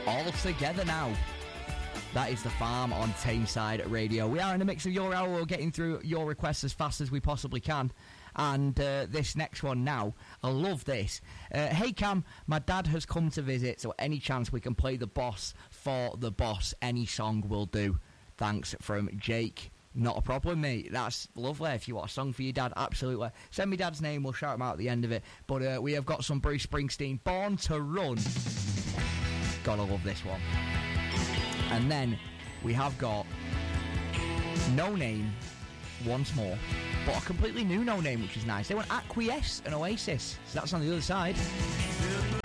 All Together Now. That is The Farm on Tameside Radio. We are in the mix of your hour. We're getting through your requests as fast as we possibly can. And this next one now, I love this. Hey Cam, my dad has come to visit, so any chance we can play The Boss for the boss, any song will do. Thanks, from Jake. Not a problem, mate. That's lovely. If you want a song for your dad, absolutely. Send me dad's name, we'll shout him out at the end of it. But we have got some Bruce Springsteen, Born to Run. Gotta love this one. And then we have got No Name once more, but a completely new No Name, which is nice. They went Acquiesce and Oasis, so that's on the other side.